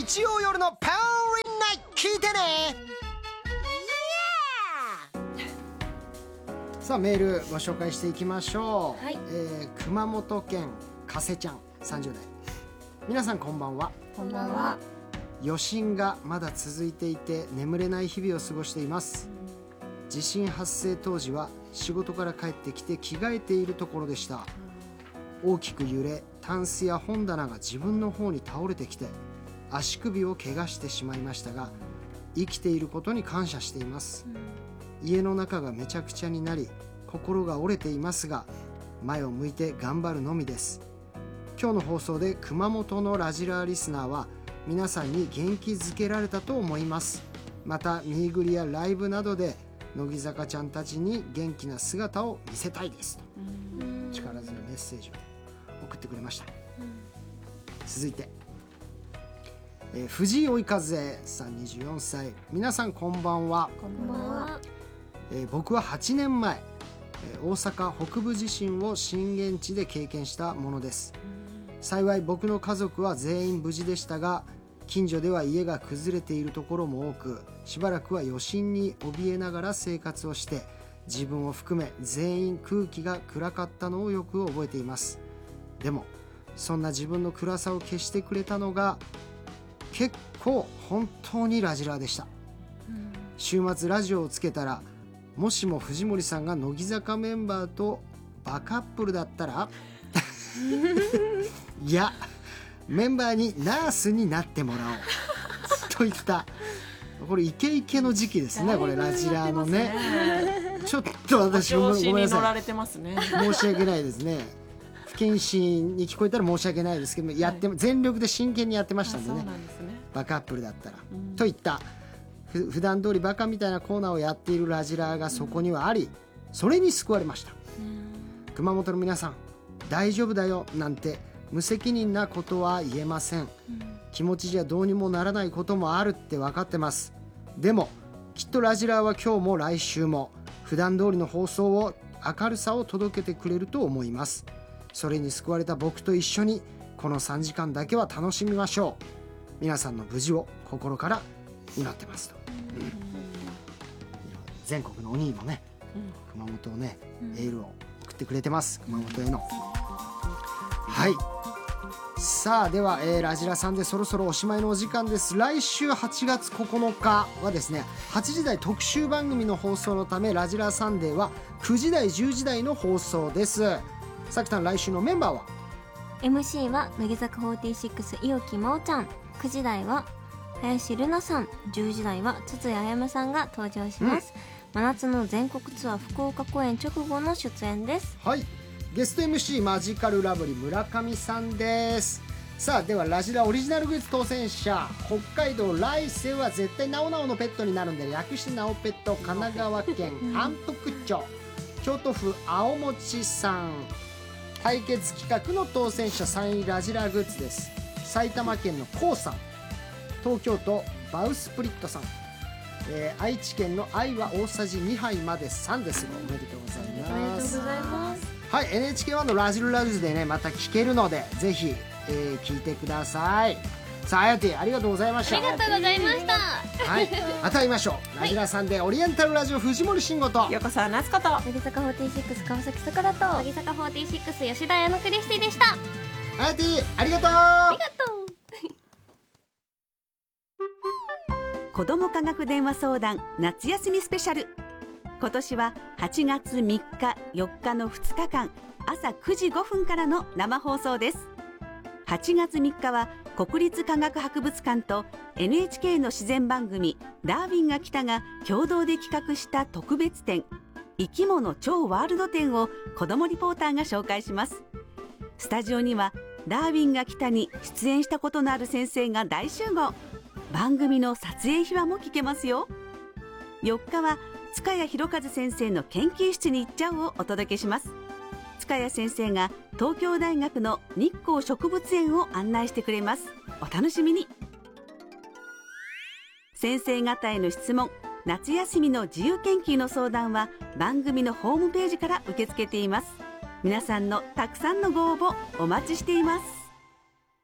日曜夜のパワーリンナイト聞いてね。さあメールご紹介していきましょう、はい。熊本県加瀬ちゃん30代。皆さんこんばんは。 こんばんは。 余震がまだ続いていて眠れない日々を過ごしています。地震発生当時は仕事から帰ってきて着替えているところでした。大きく揺れタンスや本棚が自分の方に倒れてきて足首を怪我してしまいましたが、生きていることに感謝しています。家の中がめちゃくちゃになり心が折れていますが、前を向いて頑張るのみです。今日の放送で熊本のラジラーリスナーは皆さんに元気づけられたと思います。またミーグリやライブなどで乃木坂ちゃんたちに元気な姿を見せたいですと力強いメッセージを送ってくれました。続いて、藤井追い風さん24歳。皆さんこんばんは。 こんばんは。 僕は8年前、大阪北部地震を震源地で経験したものです。幸い僕の家族は全員無事でしたが、近所では家が崩れているところも多く、しばらくは余震に怯えながら生活をして、自分を含め全員空気が暗かったのをよく覚えています。でもそんな自分の暗さを消してくれたのが結構本当にラジラーでした。週末ラジオをつけたら、もしも藤森さんが乃木坂メンバーとバカップルだったらいやメンバーにナースになってもらおうといった、これイケイケの時期ですね。これラジラーのねちょっと私ごめんなさい、申し訳ないですね。不謹慎に聞こえたら申し訳ないですけど、やって全力で真剣にやってましたんでね。バカップルだったら、といった普段通りバカみたいなコーナーをやっているラジラーがそこにはあり、それに救われました。熊本の皆さん、大丈夫だよなんて無責任なことは言えません。気持ちじゃどうにもならないこともあるって分かってます。でもきっとラジラーは今日も来週も普段通りの放送を、明るさを届けてくれると思います。それに救われた僕と一緒にこの3時間だけは楽しみましょう。皆さんの無事を心から祈ってますと、全国のお兄もね、熊本をね、エールを送ってくれてます。熊本への、はい。さあでは、ラジラさんでそろそろおしまいのお時間です。来週8月9日はですね、8時台特集番組の放送のため、ラジラサンデーは9時台10時台の放送です。さきさん、来週のメンバーは？ MC は乃木坂46伊尾木真央ちゃん、9時台は林瑠奈さん、10時台は筒井あやめさんが登場します。真夏の全国ツアー福岡公演直後の出演です。 はい。ゲスト MC マジカルラブリー村上さんです。さあではラジラオリジナルグッズ当選者、北海道来世は絶対なおなおのペットになるんで、略してなおペット、神奈川県安徳町、京都府青餅さん。対決企画の当選者3位ラジラグッズです。埼玉県のこうさん、東京都バウスプリットさん、愛知県の愛は大さじ2杯までさんです。おめでとうございます。 ありがとうございます。 はい、NHK1 のラジルラジでね、また聞けるのでぜひ、聞いてください。さあ、あやてぃありがとうございました。 ありがとうございました。 はい、また会いましょう。ラジラさんでオリエンタルラジオ藤森慎吾と横澤夏子と乃木坂46川崎さくらと乃木坂46吉田彩乃クリスティでした。 あやてぃありがとう。 ありがとう。 子ども科学電話相談夏休みスペシャル。今年は8月3日4日の2日間、朝9時5分からの生放送です。8月3日は国立科学博物館と NHK の自然番組ダーウィンが来たが共同で企画した特別展、生き物超ワールド展を子どもリポーターが紹介します。スタジオにはダーウィンが来たに出演したことのある先生が大集合。番組の撮影秘話も聞けますよ。4日は塚谷博一先生の研究室に行っちゃうをお届けします。塚谷先生が東京大学の日光植物園を案内してくれます。お楽しみに。先生方への質問、夏休みの自由研究の相談は番組のホームページから受け付けています。皆さんのたくさんのご応募お待ちしています。